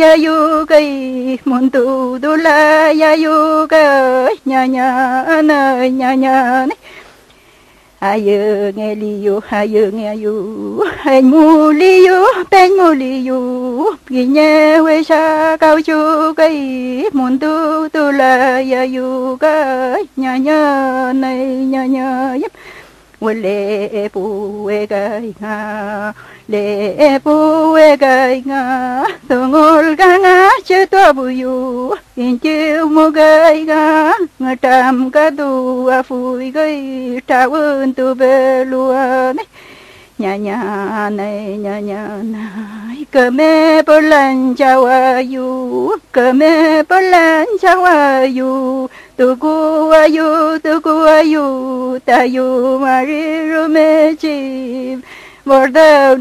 ya yu cái môn tu tu la ya yu cái nya nya na nya nya ayo nghe li yu ayo nghe yu anh mu li yu bên mu li yu ghi nhớ quê xa cao chu cái môn tu tu la ya yu cái nya nya này nya nya lệ bù gai nga lệ bù gai nga tôi ngồi ga nga chưa tôi bù yu in chiêu mua gai nga nga tam ca tu a phui gai ta ơn tu về luôn nhà nhà này cờ mẹ bơ lan chào ayu cờ mẹ bơ lan chào ayu tu cu ayu ta yu mari ro me chi borda